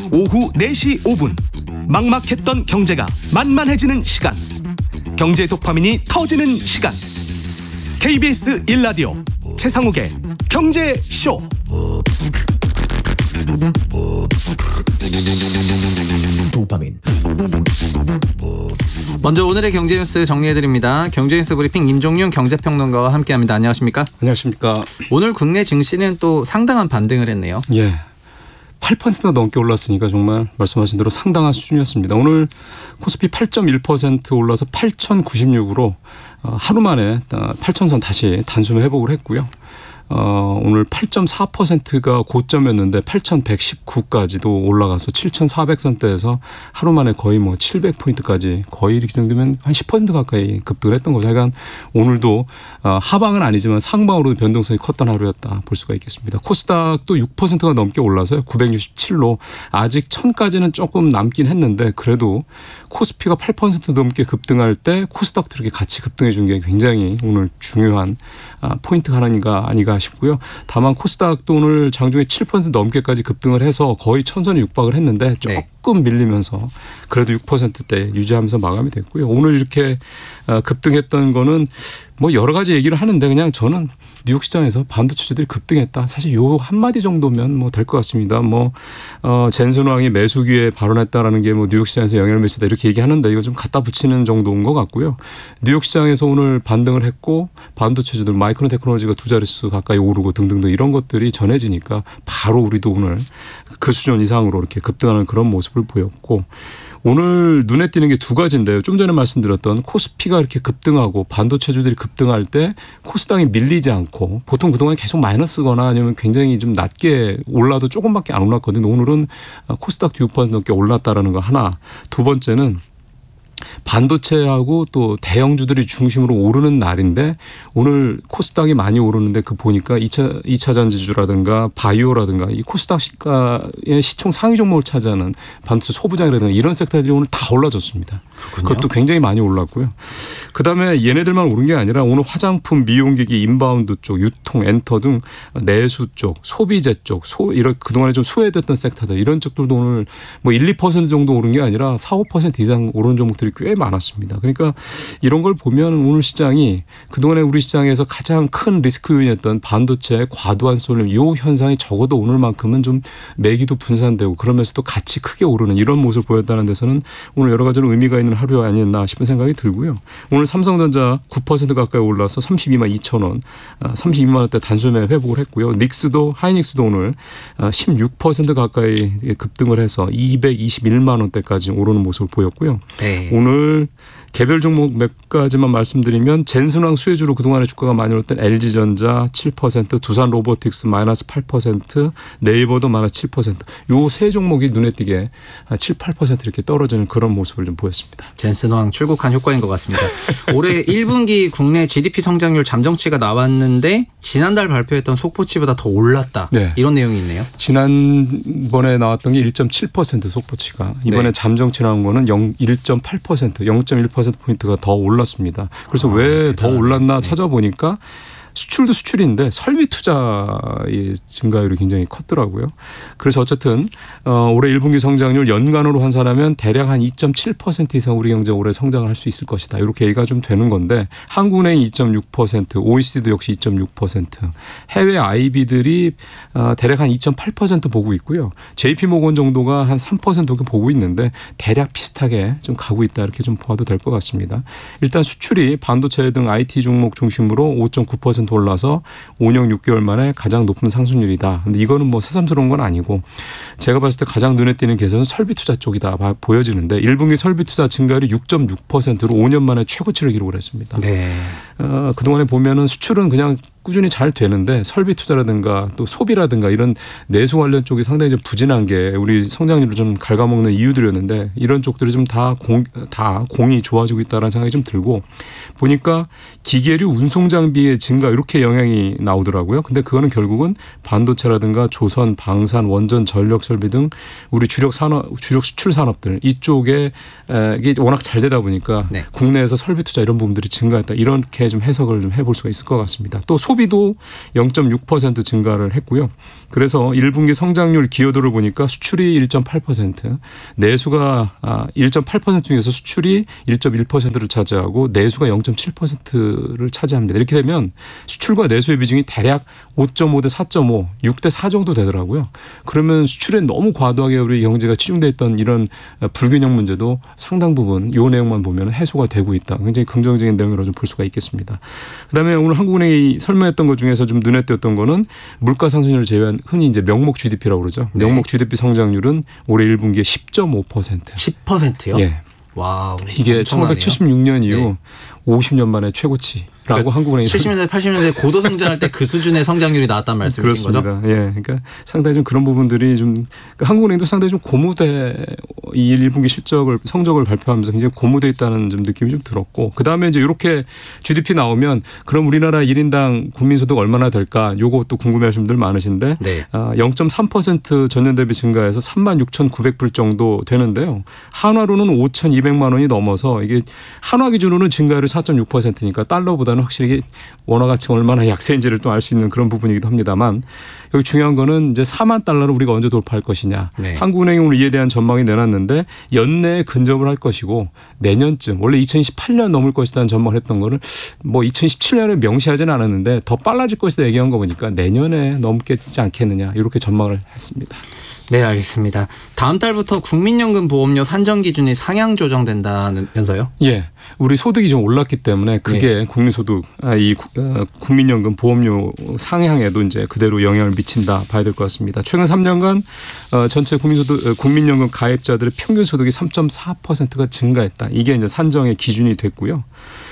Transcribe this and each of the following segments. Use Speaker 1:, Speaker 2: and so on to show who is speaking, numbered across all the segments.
Speaker 1: 오후 4시 5분. 막막했던 경제가 만만해지는 시간. 경제 도파민이 터지는 시간. KBS 1라디오 최상욱의 경제쇼.
Speaker 2: 도파민.
Speaker 3: 먼저 오늘의 경제 뉴스 정리해드립니다. 경제 뉴스 브리핑 임종윤 경제평론가와 함께합니다. 안녕하십니까?
Speaker 4: 안녕하십니까?
Speaker 3: 오늘 국내 증시는 또 상당한 반등을 했네요.
Speaker 4: 예, 8%가 넘게 올랐으니까 정말 말씀하신 대로 상당한 수준이었습니다. 오늘 코스피 8.1% 올라서 8,096으로 하루 만에 8,000선 다시 단숨에 회복을 했고요. 오늘 8.4%가 고점이었는데 8,119까지도 올라가서 7,400선대에서 하루 만에 거의 700포인트까지 거의 이렇게 정도면 한 10% 가까이 급등을 했던 거죠. 하여간 오늘도 하방은 아니지만 상방으로도 변동성이 컸던 하루였다 볼 수가 있겠습니다. 코스닥도 6%가 넘게 올라서요. 967로 아직 1000까지는 조금 남긴 했는데 그래도 코스피가 8% 넘게 급등할 때 코스닥도 이렇게 같이 급등해 준 게 굉장히 오늘 중요한 포인트가 하나인가 아니가 싶고요. 다만 코스닥도 오늘 장중에 7% 넘게까지 급등을 해서 거의 1000선에 육박을 했는데 조금 밀리면서 그래도 6%대 유지하면서 마감이 됐고요. 오늘 이렇게 급등했던 거는 뭐 여러 가지 얘기를 하는데 그냥 저는 뉴욕 시장에서 반도체들이 급등했다. 사실 요 한마디 정도면 뭐 될 것 같습니다. 젠슨 왕이 매수기에 발언했다라는 게 뭐 뉴욕 시장에서 영향을 미쳤다 이렇게 얘기하는데 이거 좀 갖다 붙이는 정도인 것 같고요. 뉴욕 시장에서 오늘 반등을 했고 반도체주들 마이크론 테크놀로지가 두 자릿수 가까이 오르고 등등등 이런 것들이 전해지니까 바로 우리도 오늘 그 수준 이상으로 이렇게 급등하는 그런 모습을 보였고 오늘 눈에 띄는 게 두 가지인데요. 좀 전에 말씀드렸던 코스피가 이렇게 급등하고 반도체주들이 급등할 때 코스닥이 밀리지 않고 보통 그동안 계속 마이너스거나 아니면 굉장히 좀 낮게 올라도 조금밖에 안 올랐거든요. 오늘은 코스닥도 6% 넘게 올랐다라는 거 하나. 두 번째는 반도체하고 또 대형주들이 중심으로 오르는 날인데 오늘 코스닥이 많이 오르는데 그 보니까 2차 전지주라든가 바이오라든가 이 코스닥 시가의 시총 상위 종목을 차지하는 반도체 소부장이라든가 이런 섹터들이 오늘 다 올라졌습니다. 그렇군요. 그것도 굉장히 많이 올랐고요. 그다음에 얘네들만 오른 게 아니라 오늘 화장품, 미용기기, 인바운드 쪽, 유통, 엔터 등 내수 쪽, 소비재 쪽, 이런 그동안에 좀 소외됐던 섹터들 이런 쪽들도 오늘 뭐 1, 2% 정도 오른 게 아니라 4, 5% 이상 오른 종목들이 꽤 많았습니다. 그러니까 이런 걸 보면 오늘 시장이 그동안에 우리 시장에서 가장 큰 리스크 요인이었던 반도체의 과도한 쏠림 이 현상이 적어도 오늘만큼은 좀 매기도 분산되고 그러면서도 같이 크게 오르는 이런 모습을 보였다는 데서는 오늘 여러 가지로 의미가 있는 하루 아니었나 싶은 생각이 들고요. 오늘 삼성전자 9% 가까이 올라서 32만 2천 원, 32만 원대 단숨에 회복을 했고요. 하이닉스도 오늘 16% 가까이 급등을 해서 221만 원대까지 오르는 모습을 보였고요.
Speaker 3: 네.
Speaker 4: 오늘 개별 종목 몇 가지만 말씀드리면 젠슨왕 수혜주로 그동안에 주가가 많이 올랐던 LG전자 7%, 두산로보틱스 마이너스 8%, 네이버도 마이너스 7%. 요 세 종목이 눈에 띄게 7, 8% 이렇게 떨어지는 그런 모습을 좀 보였습니다.
Speaker 3: 젠슨왕 출국한 효과인 것 같습니다. 올해 1분기 국내 GDP 성장률 잠정치가 나왔는데 지난달 발표했던 속보치보다 더 올랐다.
Speaker 4: 네.
Speaker 3: 이런 내용이 있네요.
Speaker 4: 지난번에 나왔던 게 1.7% 속보치가 이번에 잠정치 나온 거는 1.8%, 0.1%포인트가 더 올랐습니다. 그래서 왜 더 올랐나 찾아보니까 수출도 수출인데 설비 투자의 증가율이 굉장히 컸더라고요. 그래서 어쨌든 올해 1분기 성장률 연간으로 환산하면 대략 한 2.7% 이상 우리 경제 올해 성장을 할 수 있을 것이다. 이렇게 얘기가 좀 되는 건데 한국은행이 2.6%, OECD도 역시 2.6%, 해외 IB들이 대략 한 2.8% 보고 있고요. JP모건 정도가 한 3% 정도 보고 있는데 대략 비슷하게 좀 가고 있다. 이렇게 좀 봐도 될 것 같습니다. 일단 수출이 반도체 등 IT 종목 중심으로 5.9% 올라서 5년 6개월 만에 가장 높은 상승률이다. 근데 이거는 뭐 새삼스러운 건 아니고 제가 봤을 때 가장 눈에 띄는 개선은 설비 투자 쪽이다 보여지는데 1분기 설비 투자 증가율이 6.6%로 5년 만에 최고치를 기록을 했습니다.
Speaker 3: 네.
Speaker 4: 그동안에 보면은 수출은 그냥 꾸준히 잘 되는데 설비 투자라든가 또 소비라든가 이런 내수 관련 쪽이 상당히 좀 부진한 게 우리 성장률을 좀 갉아먹는 이유들이었는데 이런 쪽들이 좀 다 공이 좋아지고 있다는 생각이 좀 들고 보니까 기계류 운송 장비의 증가 이렇게 영향이 나오더라고요. 근데 그거는 결국은 반도체라든가 조선, 방산, 원전, 전력, 설비 등 우리 주력 수출 산업들 이쪽에 이게 워낙 잘 되다 보니까
Speaker 3: 네.
Speaker 4: 국내에서 설비 투자 이런 부분들이 증가했다. 이렇게 좀 해석을 좀 해볼 수가 있을 것 같습니다. 또 소비도 0.6% 증가를 했고요. 그래서 1분기 성장률 기여도를 보니까 수출이 1.8%, 내수가 1.8% 중에서 수출이 1.1%를 차지하고 내수가 0.7%를 차지합니다. 이렇게 되면 수출과 내수의 비중이 대략 5.5 대 4.5, 6 대 4 정도 되더라고요. 그러면 수출에 너무 과도하게 우리 경제가 치중돼 있던 이런 불균형 문제도 상당 부분 이 내용만 보면 해소가 되고 있다. 굉장히 긍정적인 내용이라고 좀 볼 수가 있겠습니다. 그다음에 오늘 한국은행이 설명했던 것 중에서 좀 눈에 띄었던 거는 물가 상승률을 제외한 흔히 이제 명목 GDP라고 그러죠.
Speaker 3: 네.
Speaker 4: 명목 GDP 성장률은 올해 1분기에 10.5%.
Speaker 3: 10%요?
Speaker 4: 예.
Speaker 3: 와우.
Speaker 4: 이게
Speaker 3: 엄청나네요.
Speaker 4: 1976년 이후
Speaker 3: 네.
Speaker 4: 50년 만에 최고치라고
Speaker 3: 그러니까
Speaker 4: 한국은행이
Speaker 3: 70년대, 80년대 고도 성장할 때 그 수준의 성장률이 나왔다는 말씀이신 거죠?
Speaker 4: 그렇습니다. 예, 그러니까 상당히 좀 그런 부분들이 좀 그러니까 한국은행도 상당히 좀 고무돼 이 1분기 성적을 발표하면서 굉장히 고무돼 있다는 좀 느낌이 좀 들었고 그 다음에 이제 이렇게 GDP 나오면 그럼 우리나라 1인당 국민소득 얼마나 될까? 요것도 궁금해하시는 분들 많으신데
Speaker 3: 네.
Speaker 4: 0.3% 전년 대비 증가해서 36,900불 정도 되는데요. 한화로는 5,200만 원이 넘어서 이게 한화 기준으로는 증가율이 4.6%니까 달러보다는 확실히 원화 가치가 얼마나 약세인지를 또 알 수 있는 그런 부분이기도 합니다만 여기 중요한 거는 이제 4만 달러를 우리가 언제 돌파할 것이냐.
Speaker 3: 네.
Speaker 4: 한국은행이 오늘 이에 대한 전망이 내놨는데 연내에 근접을 할 것이고 내년쯤 원래 2028년 넘을 것이라는 전망을 했던 거를 뭐 2017년에 명시하지는 않았는데 더 빨라질 것이다 얘기한 거 보니까 내년에 넘겠지 않겠느냐 이렇게 전망을 했습니다.
Speaker 3: 네, 알겠습니다. 다음 달부터 국민연금 보험료 산정 기준이 상향 조정된다면서요?
Speaker 4: 예. 우리 소득이 좀 올랐기 때문에 그게 국민소득, 국민연금 보험료 상향에도 이제 그대로 영향을 미친다 봐야 될 것 같습니다. 최근 3년간 전체 국민연금 가입자들의 평균 소득이 3.4%가 증가했다. 이게 이제 산정의 기준이 됐고요.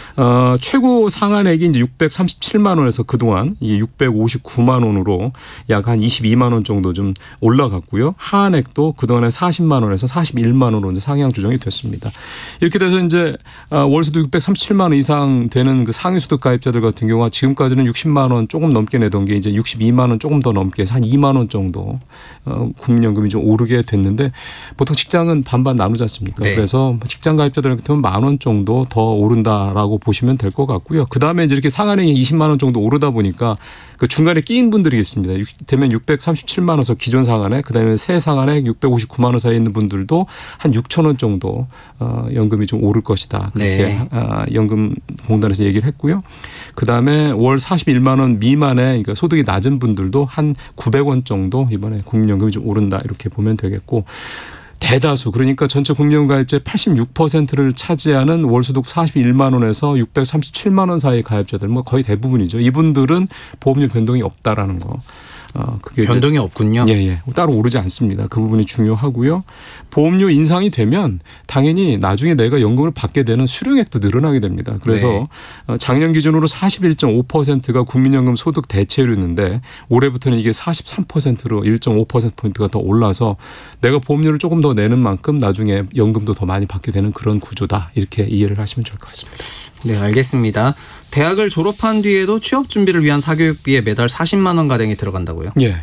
Speaker 4: 최고 상한액이 이제 637만 원에서 그동안 이 659만 원으로 약 한 22만 원 정도 좀 올라갔고요. 하한액도 그동안에 40만 원에서 41만 원으로 이제 상향 조정이 됐습니다. 이렇게 돼서 이제 월소득 637만 원 이상 되는 그 상위소득 가입자들 같은 경우가 지금까지는 60만 원 조금 넘게 내던 게 이제 62만 원 조금 더 넘게 해서 한 2만 원 정도 국민연금이 좀 오르게 됐는데 보통 직장은 반반 나누지 않습니까?
Speaker 3: 네.
Speaker 4: 그래서 직장 가입자들 같은 경우는 만 원 정도 더 오른다라고 보시면 될 것 같고요. 그다음에 이제 이렇게 상한액이 20만 원 정도 오르다 보니까 그 중간에 끼인 분들이 있습니다. 되면 637만 원에서 기존 상한액, 그다음에 새 상한액 659만 원 사이에 있는 분들도 한 6천 원 정도 연금이 좀 오를 것이다. 그렇게
Speaker 3: 네.
Speaker 4: 연금공단에서 얘기를 했고요. 그다음에 월 41만 원 미만의 그러니까 소득이 낮은 분들도 한 900원 정도 이번에 국민연금이 좀 오른다 이렇게 보면 되겠고. 대다수 그러니까 전체 국민연금 가입자의 86%를 차지하는 월소득 41만 원에서 637만 원 사이 가입자들 뭐 거의 대부분이죠. 이분들은 보험료 변동이 없다라는 거. 그게
Speaker 3: 변동이 없군요.
Speaker 4: 예. 따로 오르지 않습니다. 그 부분이 중요하고요. 보험료 인상이 되면 당연히 나중에 내가 연금을 받게 되는 수령액도 늘어나게 됩니다. 그래서
Speaker 3: 네.
Speaker 4: 작년 기준으로 41.5%가 국민연금 소득 대체율이었는데 올해부터는 이게 43%로 1.5%포인트가 더 올라서 내가 보험료를 조금 더 내는 만큼 나중에 연금도 더 많이 받게 되는 그런 구조다. 이렇게 이해를 하시면 좋을 것 같습니다.
Speaker 3: 네, 알겠습니다. 대학을 졸업한 뒤에도 취업 준비를 위한 사교육비에 매달 40만 원 가량이 들어간다고요?
Speaker 4: 예.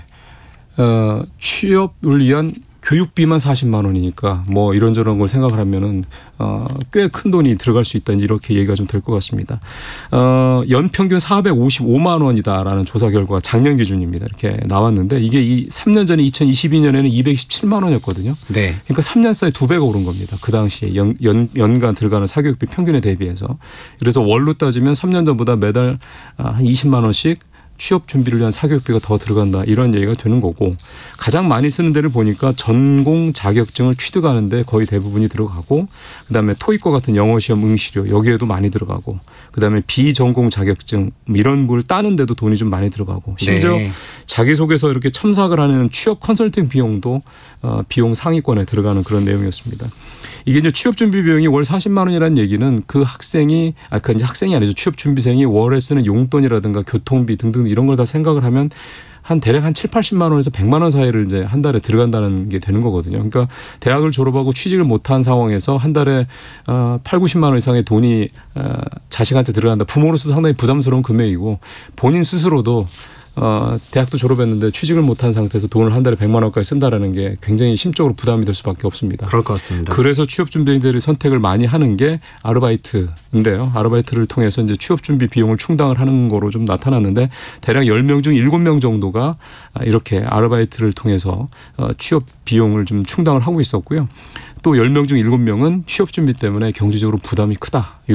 Speaker 4: 취업을 위한 교육비만 40만 원이니까 뭐 이런저런 걸 생각을 하면은 꽤 큰 돈이 들어갈 수 있다 이렇게 얘기가 좀 될 것 같습니다. 연평균 455만 원이다라는 조사 결과가 작년 기준입니다. 이렇게 나왔는데 이게 이 3년 전에 2022년에는 217만 원이었거든요.
Speaker 3: 네.
Speaker 4: 그러니까 3년 사이에 2배가 오른 겁니다. 그 당시에 연간 들어가는 사교육비 평균에 대비해서. 그래서 월로 따지면 3년 전보다 매달 한 20만 원씩 취업 준비를 위한 사교육비가 더 들어간다 이런 얘기가 되는 거고 가장 많이 쓰는 데를 보니까 전공 자격증을 취득하는데 거의 대부분이 들어가고 그다음에 토익과 같은 영어 시험 응시료 여기에도 많이 들어가고 그다음에 비전공 자격증 이런 걸 따는 데도 돈이 좀 많이 들어가고 심지어
Speaker 3: 네.
Speaker 4: 자기소개서 이렇게 첨삭을 하는 취업 컨설팅 비용도 비용 상위권에 들어가는 그런 내용이었습니다. 이게 이제 취업 준비 비용이 월 40만 원이라는 얘기는 그 학생이 그 이제 학생이 아니죠. 취업 준비생이 월에 쓰는 용돈이라든가 교통비 등등 이런 걸 다 생각을 하면 한 대략 한 7, 80만 원에서 100만 원 사이를 이제 한 달에 들어간다는 게 되는 거거든요. 그러니까 대학을 졸업하고 취직을 못한 상황에서 한 달에 8, 90만 원 이상의 돈이 자식한테 들어간다. 부모로서 상당히 부담스러운 금액이고 본인 스스로도 대학도 졸업했는데 취직을 못한 상태에서 돈을 한 달에 100만 원까지 쓴다라는 게 굉장히 심적으로 부담이 될 수밖에 없습니다.
Speaker 3: 그럴 것 같습니다.
Speaker 4: 그래서 취업 준비생들이 선택을 많이 하는 게 아르바이트인데요. 아르바이트를 통해서 이제 취업 준비 비용을 충당을 하는 거로 좀 나타났는데 대략 10명 중 7명 정도가 이렇게 아르바이트를 통해서 취업 비용을 좀 충당을 하고 있었고요. 또 10명 중 7명은 취업 준비 때문에 경제적으로 부담이 크다.